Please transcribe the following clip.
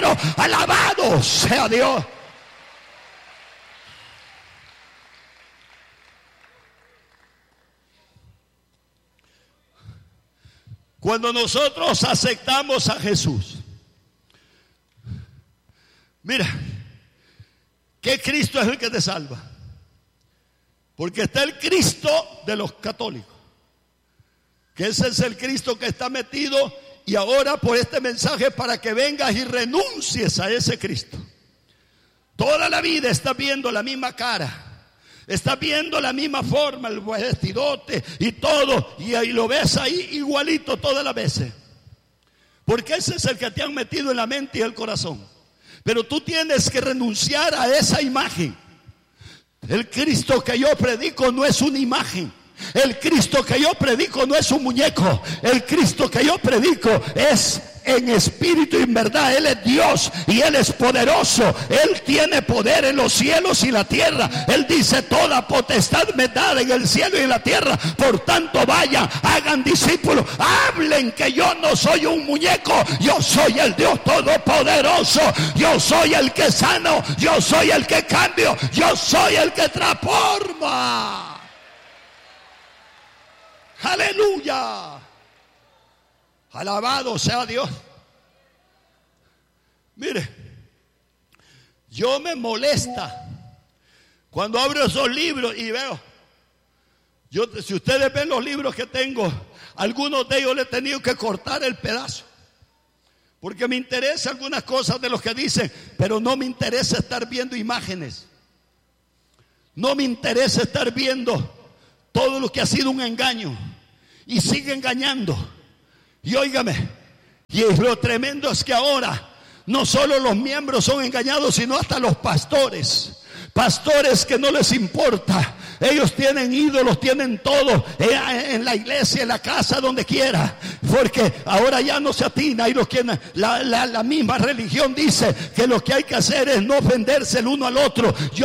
Cordero. Alabado sea Dios. Cuando nosotros aceptamos a Jesús, mira, ¿qué Cristo es el que te salva? Porque está el Cristo de los católicos, que ese es el Cristo que está metido, y ahora por este mensaje para que vengas y renuncies a ese Cristo. Toda la vida estás viendo la misma cara, estás viendo la misma forma, el vestidote y todo, y ahí lo ves ahí igualito todas las veces, porque ese es el que te han metido en la mente y el corazón. Pero tú tienes que renunciar a esa imagen. El Cristo que yo predico no es una imagen. El Cristo que yo predico no es un muñeco. El Cristo que yo predico es en espíritu y en verdad. Él es Dios y Él es poderoso. Él tiene poder en los cielos y la tierra. Él dice: toda potestad me da en el cielo y en la tierra. Por tanto vayan, hagan discípulos, hablen que yo no soy un muñeco. Yo soy el Dios todopoderoso. Yo soy el que sano. Yo soy el que cambio. Yo soy el que transforma. Aleluya. Alabado sea Dios. Mire, yo me molesta cuando abro esos libros y veo, si ustedes ven los libros que tengo, algunos de ellos le he tenido que cortar el pedazo, porque me interesa algunas cosas de los que dicen, pero no me interesa estar viendo imágenes. No me interesa estar viendo todo lo que ha sido un engaño y sigue engañando. Y óigame, y lo tremendo es que ahora no solo los miembros son engañados, sino hasta los pastores. Pastores que no les importa. Ellos tienen ídolos, tienen todo en la iglesia, en la casa, donde quiera, porque ahora ya no se atina. Y la misma religión dice que lo que hay que hacer es no ofenderse el uno al otro.